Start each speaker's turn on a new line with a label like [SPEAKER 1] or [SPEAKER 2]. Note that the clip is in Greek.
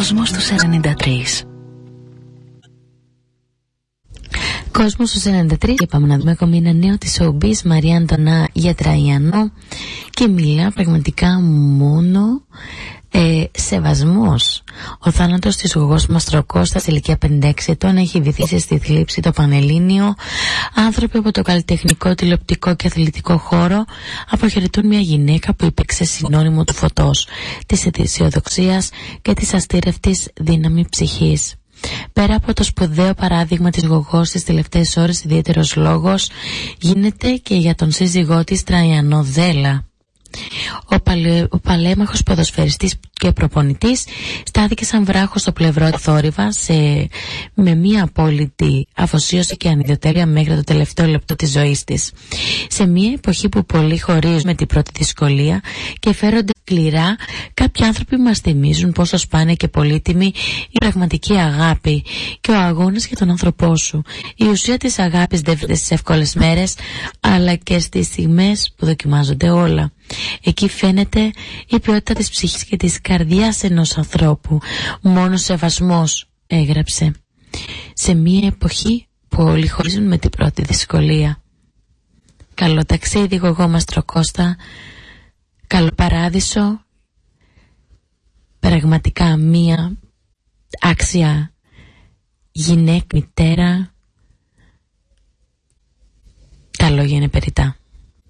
[SPEAKER 1] Κόσμος του 93. Κόσμος του 93. Και πάμε να δούμε ακόμη ένα νέο της showbiz, Μαρία Αντωνά για Τραϊανό, και μιλά πραγματικά μόνο σεβασμός. Ο θάνατος της γογός Μαστροκώστα σε ηλικία 56 ετών έχει βυθίσει στη θλίψη το Πανελλήνιο. Άνθρωποι από το καλλιτεχνικό, τηλεοπτικό και αθλητικό χώρο αποχαιρετούν μια γυναίκα που υπήρξε συνώνυμο του φωτός, της αισιοδοξίας και της αστήρευτης δύναμη ψυχής. Πέρα από το σπουδαίο παράδειγμα της γογός στις τελευταίες ώρες, ιδιαίτερος λόγος γίνεται και για τον σύζυγό της Τραϊανό Δέλα. Ο παλέμαχος ποδοσφαιριστής και προπονητής στάθηκε σαν βράχος στο πλευρό του θόρυβα με μια απόλυτη αφοσίωση και ανιδιοτέλεια μέχρι το τελευταίο λεπτό της ζωής της. Σε μια εποχή που πολλοί χωρίζουν με την πρώτη δυσκολία και φέρονται σκληρά, κάποιοι άνθρωποι μας θυμίζουν πόσο σπάνια και πολύτιμη η πραγματική αγάπη και ο αγώνας για τον άνθρωπό σου. Η ουσία της αγάπης δεν βρίσκεται στις εύκολες μέρες, αλλά και στις στιγμές που δοκιμάζονται όλα. Εκεί φαίνεται η ποιότητα της ψυχής και της καρδιάς ενός ανθρώπου. Μόνο σεβασμός, έγραψε. Σε μια εποχή που όλοι χωρίζουν με την πρώτη δυσκολία. Καλό ταξίδι, γογό Μαστροκώστα. Καλό παράδεισο. Πραγματικά μία άξια γυναίκα, μητέρα. Τα λόγια είναι περιττά.